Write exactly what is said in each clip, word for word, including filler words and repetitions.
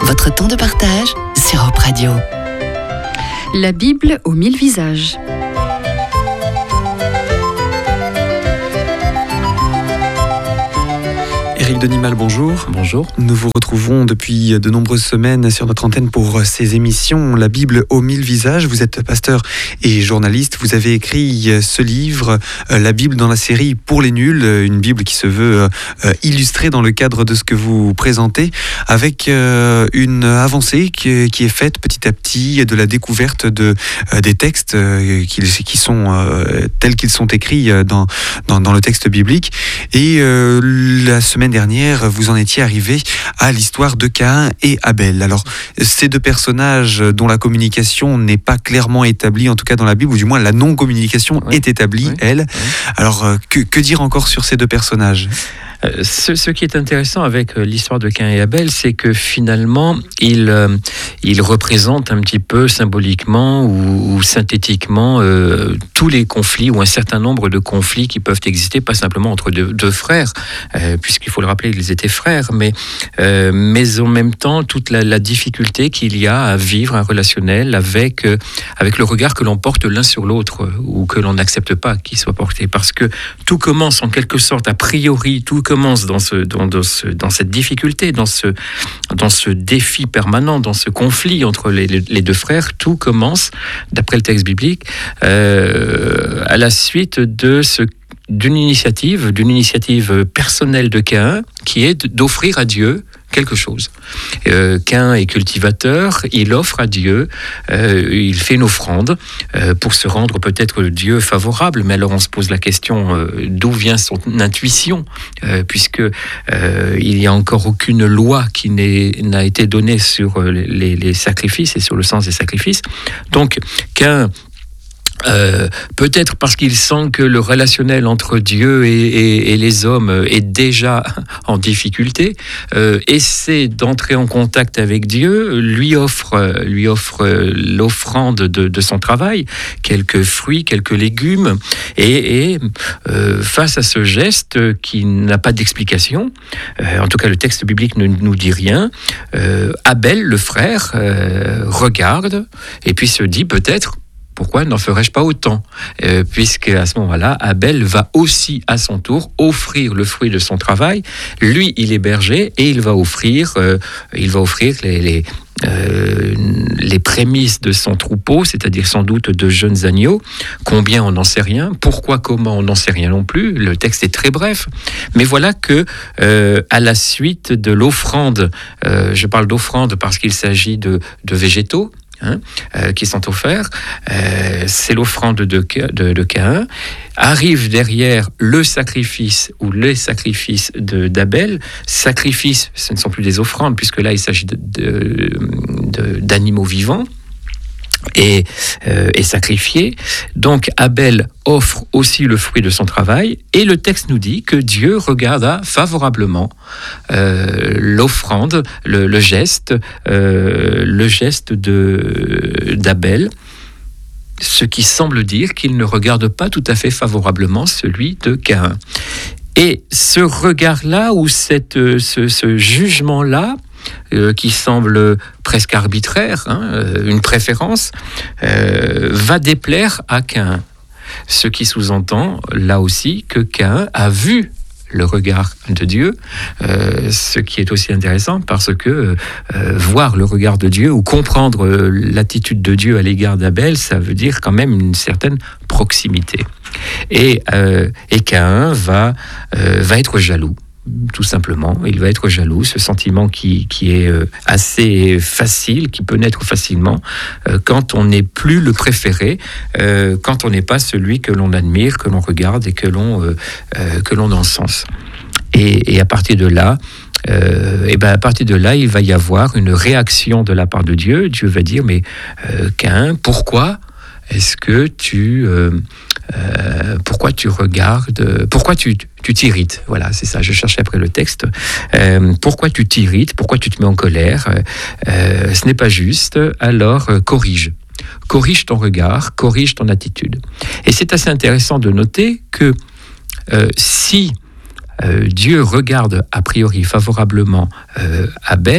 votre temps de partage sur Europe Radio. La Bible aux mille visages. Éric Denimal, bonjour. Bonjour. Nous vous retrouvons depuis de nombreuses semaines sur notre antenne pour ces émissions La Bible aux mille visages. Vous êtes pasteur et journaliste. Vous avez écrit ce livre, La Bible dans la série Pour les nuls, une Bible qui se veut illustrée dans le cadre de ce que vous présentez, avec une avancée qui est faite petit à petit de la découverte de, des textes qui sont tels qu'ils sont écrits dans, dans, dans le texte biblique. Et la semaine dernière, vous en étiez arrivé à l'histoire de Caïn et Abel. Alors, ces deux personnages dont la communication n'est pas clairement établie, en tout cas dans la Bible, ou du moins la non-communication oui. est établie, oui. elle. Oui. Alors, que, que dire encore sur ces deux personnages ? Euh, ce, ce qui est intéressant avec euh, l'histoire de Caïn et Abel, c'est que finalement, ils euh, il représentent un petit peu symboliquement ou, ou synthétiquement euh, tous les conflits ou un certain nombre de conflits qui peuvent exister, pas simplement entre deux, deux frères, euh, puisqu'il faut le rappeler, ils étaient frères, mais, euh, mais en même temps, toute la, la difficulté qu'il y a à vivre un relationnel avec, euh, avec le regard que l'on porte l'un sur l'autre euh, ou que l'on n'accepte pas qu'il soit porté. Parce que tout commence en quelque sorte, a priori, tout commence dans, ce, dans, dans, ce, dans cette difficulté, dans ce, dans ce défi permanent, dans ce conflit entre les, les deux frères. Tout commence, d'après le texte biblique, euh, à la suite de ce d'une initiative, d'une initiative personnelle de Caïn, qui est d'offrir à Dieu quelque chose. Euh, Caïn est cultivateur, il offre à Dieu, euh, il fait une offrande euh, pour se rendre peut-être Dieu favorable, mais alors on se pose la question euh, d'où vient son intuition, euh, puisque euh, il n'y a encore aucune loi qui n'est, n'a été donnée sur les, les sacrifices et sur le sens des sacrifices. Donc Caïn, Euh, peut-être parce qu'il sent que le relationnel entre Dieu et, et, et les hommes est déjà en difficulté, euh, essaie d'entrer en contact avec Dieu, lui offre, lui offre l'offrande de, de son travail, quelques fruits, quelques légumes, et, et euh, face à ce geste qui n'a pas d'explication, euh, en tout cas le texte biblique ne nous dit rien, euh, Abel, le frère, euh, regarde et puis se dit peut-être: pourquoi n'en ferais-je pas autant ? euh, Puisque à ce moment-là, Abel va aussi à son tour offrir le fruit de son travail. Lui, il est berger et il va offrir, euh, il va offrir les, les, euh, les prémices de son troupeau, c'est-à-dire sans doute de jeunes agneaux. Combien, on n'en sait rien. Pourquoi, comment, on n'en sait rien non plus. Le texte est très bref. Mais voilà que, euh, à la suite de l'offrande, euh, je parle d'offrande parce qu'il s'agit de, de végétaux, Hein, euh, qui sont offerts, euh, c'est l'offrande de, de, de Caïn. Arrive derrière le sacrifice ou les sacrifices de, d'Abel. Sacrifices, ce ne sont plus des offrandes, puisque là il s'agit de, de, de, d'animaux vivants et, euh, et sacrifiés. Donc Abel offre aussi le fruit de son travail, et le texte nous dit que Dieu regarda favorablement euh, l'offrande, le, le geste, euh, le geste de, d'Abel, ce qui semble dire qu'il ne regarde pas tout à fait favorablement celui de Caïn. Et ce regard-là, ou cette, ce, ce jugement-là, Euh, qui semble presque arbitraire, hein, euh, une préférence, euh, va déplaire à Caïn. Ce qui sous-entend, là aussi, que Caïn a vu le regard de Dieu, euh, ce qui est aussi intéressant parce que euh, voir le regard de Dieu ou comprendre euh, l'attitude de Dieu à l'égard d'Abel, ça veut dire quand même une certaine proximité. Et, euh, et Caïn va, euh, va être jaloux. Tout simplement, il va être jaloux, ce sentiment qui, qui est assez facile, qui peut naître facilement euh, quand on n'est plus le préféré, euh, quand on n'est pas celui que l'on admire, que l'on regarde et que l'on, euh, euh, que l'on encense. Et, et à partir de là, euh, et ben à partir de là, il va y avoir une réaction de la part de Dieu. Dieu va dire: mais euh, Caïn, pourquoi est-ce que tu euh, euh, pourquoi tu regardes, pourquoi tu, tu t'irrites, voilà, c'est ça, je cherchais après le texte, euh, pourquoi tu t'irrites, pourquoi tu te mets en colère, euh, ce n'est pas juste, alors euh, corrige. Corrige ton regard, corrige ton attitude. Et c'est assez intéressant de noter que euh, si euh, Dieu regarde a priori favorablement euh, Abel,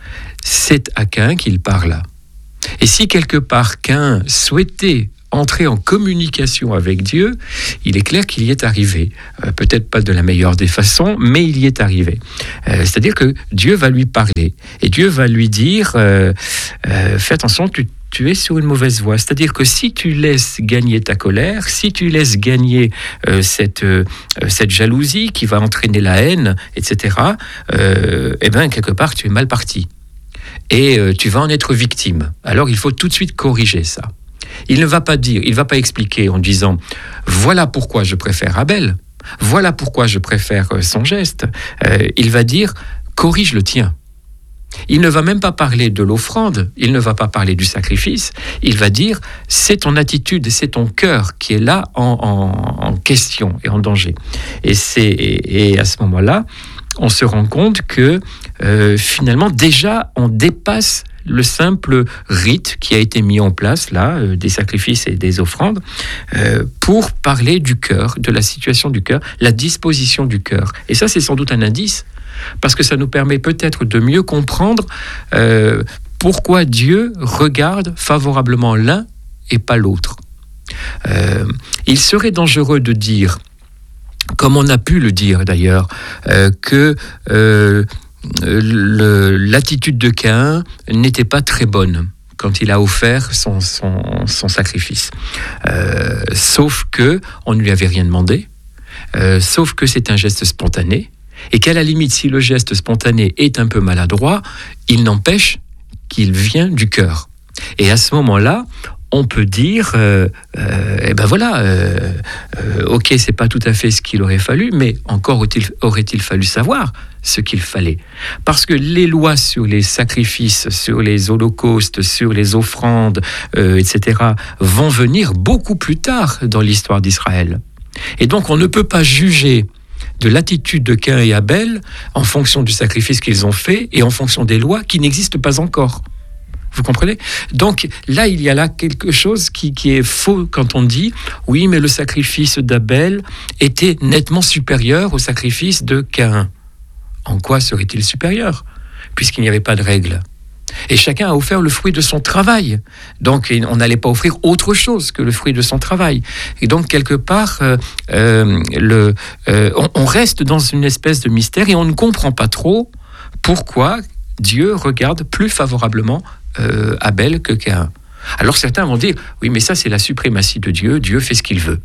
c'est à Caïn qu'il parle. Et si quelque part Caïn souhaitait entrer en communication avec Dieu, il est clair qu'il y est arrivé. Euh, peut-être pas de la meilleure des façons, mais il y est arrivé. Euh, c'est-à-dire que Dieu va lui parler. Et Dieu va lui dire, euh, euh, fais attention, tu, tu es sur une mauvaise voie. C'est-à-dire que si tu laisses gagner ta colère, si tu laisses gagner euh, cette, euh, cette jalousie qui va entraîner la haine, et cetera, euh, eh bien, quelque part, tu es mal parti. Et euh, tu vas en être victime. Alors, il faut tout de suite corriger ça. Il ne va pas dire, il ne va pas expliquer en disant « voilà pourquoi je préfère Abel, voilà pourquoi je préfère son geste euh, ». Il va dire « corrige le tien ». Il ne va même pas parler de l'offrande, il ne va pas parler du sacrifice, il va dire « c'est ton attitude, c'est ton cœur qui est là en, en, en question et en danger ». Et, c'est, et, et à ce moment-là, on se rend compte que euh, finalement déjà on dépasse le simple rite qui a été mis en place, là, euh, des sacrifices et des offrandes, euh, pour parler du cœur, de la situation du cœur, la disposition du cœur. Et ça, c'est sans doute un indice, parce que ça nous permet peut-être de mieux comprendre euh, pourquoi Dieu regarde favorablement l'un et pas l'autre. Euh, il serait dangereux de dire, comme on a pu le dire d'ailleurs, euh, que... Euh, Le, l'attitude de Caïn n'était pas très bonne quand il a offert son, son, son sacrifice. Euh, sauf que on ne lui avait rien demandé, euh, sauf que c'est un geste spontané, et qu'à la limite, si le geste spontané est un peu maladroit, il n'empêche qu'il vient du cœur. Et à ce moment-là, on peut dire, euh, euh, eh ben voilà, euh, euh, ok, c'est pas tout à fait ce qu'il aurait fallu, mais encore aurait-il, aurait-il fallu savoir ce qu'il fallait. Parce que les lois sur les sacrifices, sur les holocaustes, sur les offrandes, euh, et cetera, vont venir beaucoup plus tard dans l'histoire d'Israël. Et donc, on ne peut pas juger de l'attitude de Caïn et Abel en fonction du sacrifice qu'ils ont fait et en fonction des lois qui n'existent pas encore. Vous comprenez ? Donc là, il y a là quelque chose qui, qui est faux quand on dit « oui, mais le sacrifice d'Abel était nettement supérieur au sacrifice de Caïn ». En quoi serait-il supérieur ? Puisqu'il n'y avait pas de règle. Et chacun a offert le fruit de son travail. Donc on n'allait pas offrir autre chose que le fruit de son travail. Et donc quelque part, euh, euh, le, euh, on, on reste dans une espèce de mystère et on ne comprend pas trop pourquoi Dieu regarde plus favorablement Euh, Abel que Caïn. Alors certains vont dire, oui, mais ça c'est la suprématie de Dieu, Dieu fait ce qu'il veut.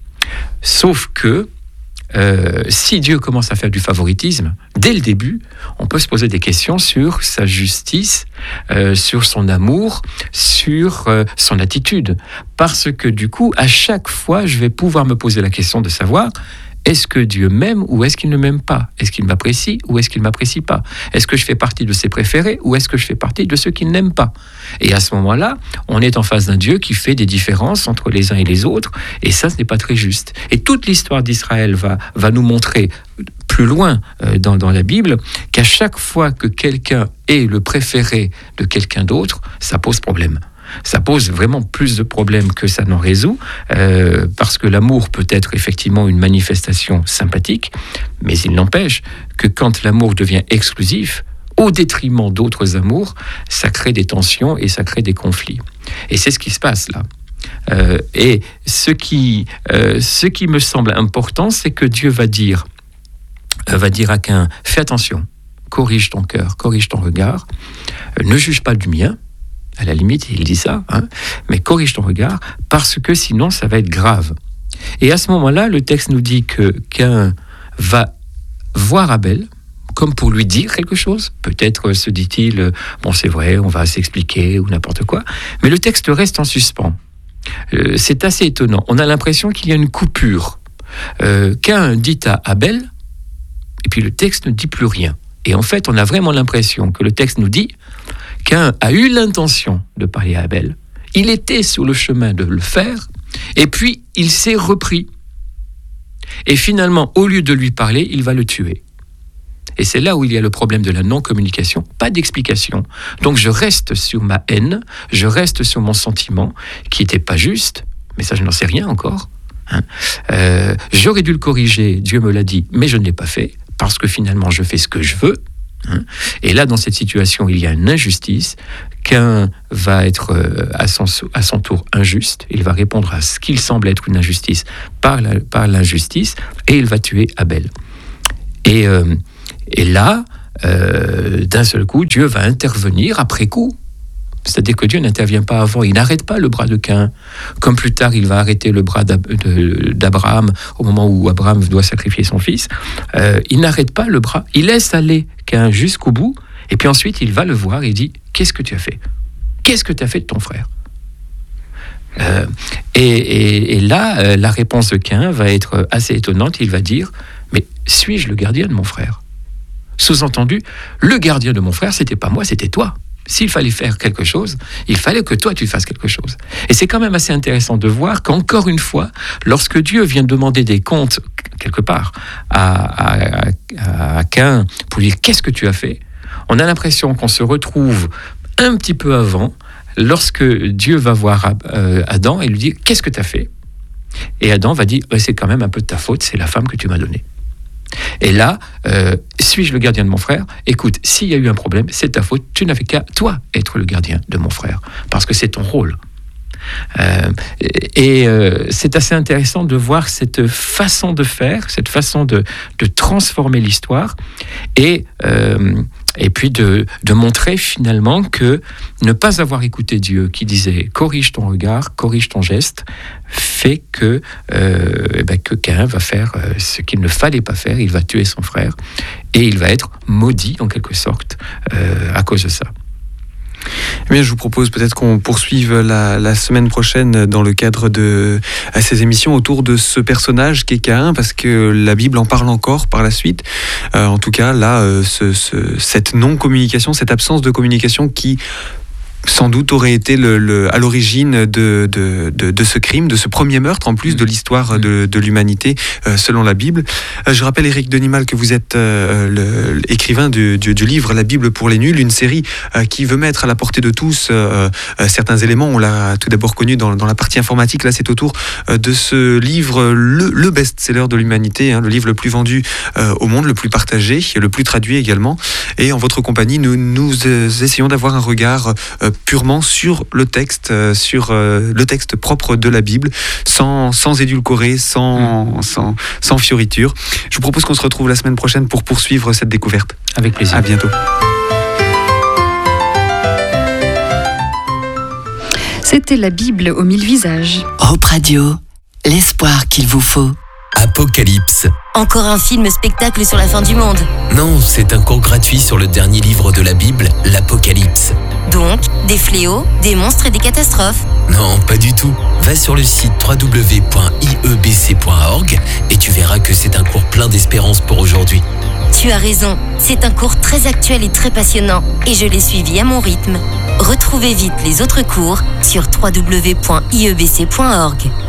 Sauf que euh, si Dieu commence à faire du favoritisme, dès le début, on peut se poser des questions sur sa justice, euh, sur son amour, sur euh, son attitude. Parce que du coup, à chaque fois, je vais pouvoir me poser la question de savoir, est-ce que Dieu m'aime ou est-ce qu'il ne m'aime pas ? Est-ce qu'il m'apprécie ou est-ce qu'il ne m'apprécie pas ? Est-ce que je fais partie de ses préférés ou est-ce que je fais partie de ceux qu'il n'aime pas ? Et à ce moment-là, on est en face d'un Dieu qui fait des différences entre les uns et les autres, et ça, ce n'est pas très juste. Et toute l'histoire d'Israël va, va nous montrer plus loin euh, dans, dans la Bible qu'à chaque fois que quelqu'un est le préféré de quelqu'un d'autre, ça pose problème. Ça pose vraiment plus de problèmes que ça n'en résout, euh, parce que l'amour peut être effectivement une manifestation sympathique, mais il n'empêche que quand l'amour devient exclusif, au détriment d'autres amours, ça crée des tensions et ça crée des conflits. Et c'est ce qui se passe là. Euh, et ce qui, euh, ce qui me semble important, c'est que Dieu va dire, euh, va dire à Caïn, fais attention, corrige ton cœur, corrige ton regard, euh, ne juge pas du mien. À la limite, il dit ça, hein, mais corrige ton regard, parce que sinon, ça va être grave. Et à ce moment-là, le texte nous dit que Caïn va voir Abel, comme pour lui dire quelque chose. Peut-être se dit-il, bon, c'est vrai, on va s'expliquer, ou n'importe quoi. Mais le texte reste en suspens. Euh, c'est assez étonnant. On a l'impression qu'il y a une coupure. Euh, Caïn dit à Abel, et puis le texte ne dit plus rien. Et en fait, on a vraiment l'impression que le texte nous dit Caïn a eu l'intention de parler à Abel, il était sur le chemin de le faire, et puis il s'est repris. Et finalement, au lieu de lui parler, il va le tuer. Et c'est là où il y a le problème de la non-communication, pas d'explication. Donc je reste sur ma haine, je reste sur mon sentiment, qui n'était pas juste, mais ça je n'en sais rien encore. Hein. Euh, j'aurais dû le corriger, Dieu me l'a dit, mais je ne l'ai pas fait, parce que finalement je fais ce que je veux. Hein. Et là, dans cette situation, il y a une injustice. Caïn va être euh, à, son, à son tour injuste. Il va répondre à ce qu'il semble être une injustice par, la, par l'injustice, et il va tuer Abel. Et, euh, et là, euh, d'un seul coup, Dieu va intervenir après coup. C'est-à-dire que Dieu n'intervient pas avant, il n'arrête pas le bras de Caïn. Comme plus tard, il va arrêter le bras d'Ab- de, d'Abraham au moment où Abraham doit sacrifier son fils. Euh, il n'arrête pas le bras, il laisse aller Caïn jusqu'au bout, et puis ensuite il va le voir et dit « Qu'est-ce que tu as fait ? Qu'est-ce que tu as fait de ton frère ?» euh, et, et, et là, euh, la réponse de Caïn va être assez étonnante, il va dire « Mais suis-je le gardien de mon frère ?» Sous-entendu, le gardien de mon frère, c'était pas moi, c'était toi. S'il fallait faire quelque chose, il fallait que toi tu fasses quelque chose. Et c'est quand même assez intéressant de voir qu'encore une fois, lorsque Dieu vient demander des comptes, quelque part, à, à, à, à Caïn, pour lui dire « Qu'est-ce que tu as fait ?», on a l'impression qu'on se retrouve un petit peu avant, lorsque Dieu va voir Adam et lui dit « Qu'est-ce que tu as fait ?» Et Adam va dire « C'est quand même un peu de ta faute, c'est la femme que tu m'as donnée. » Et là, euh, suis-je le gardien de mon frère ? Écoute, s'il y a eu un problème, c'est ta faute. Tu n'avais qu'à, toi, être le gardien de mon frère. Parce que c'est ton rôle. Euh, et euh, c'est assez intéressant de voir cette façon de faire, cette façon de, de transformer l'histoire. Et, euh, et puis de, de montrer finalement que ne pas avoir écouté Dieu qui disait « corrige ton regard, corrige ton geste », fait que, euh, eh ben, que Caïn va faire euh, ce qu'il ne fallait pas faire, il va tuer son frère et il va être maudit en quelque sorte euh, à cause de ça. Eh bien, je vous propose peut-être qu'on poursuive la, la semaine prochaine dans le cadre de à ces émissions autour de ce personnage qu'est Caïn, parce que la Bible en parle encore par la suite. Euh, en tout cas, là, euh, ce, ce, cette non-communication, cette absence de communication qui sans doute aurait été le, le, à l'origine de, de, de, de ce crime, de ce premier meurtre, en plus de l'histoire de, de l'humanité, euh, selon la Bible. Euh, je rappelle, Éric Denimal, que vous êtes euh, l'écrivain du, du, du livre « La Bible pour les nuls », une série euh, qui veut mettre à la portée de tous euh, euh, certains éléments. On l'a tout d'abord connu dans, dans la partie informatique. Là, c'est autour euh, de ce livre, le, le best-seller de l'humanité, hein, le livre le plus vendu euh, au monde, le plus partagé, le plus traduit également. Et en votre compagnie, nous, nous euh, essayons d'avoir un regard euh, purement sur le texte, euh, sur euh, le texte propre de la Bible, sans, sans édulcorer, sans, mmh. sans, sans fioriture. Je vous propose qu'on se retrouve la semaine prochaine pour poursuivre cette découverte. Avec plaisir. À bientôt. C'était la Bible aux mille visages. Europe Radio, l'espoir qu'il vous faut. Apocalypse. Encore un film spectacle sur la fin du monde. Non, c'est un cours gratuit sur le dernier livre de la Bible, l'Apocalypse. Donc, des fléaux, des monstres et des catastrophes. Non, pas du tout. Va sur le site w w w point i e b c point org et tu verras que c'est un cours plein d'espérance pour aujourd'hui. Tu as raison, c'est un cours très actuel et très passionnant, et je l'ai suivi à mon rythme. Retrouvez vite les autres cours sur w w w point i e b c point org.